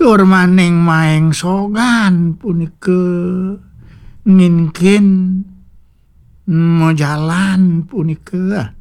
tur maning maeng sogan punike nginkin mau jalan punike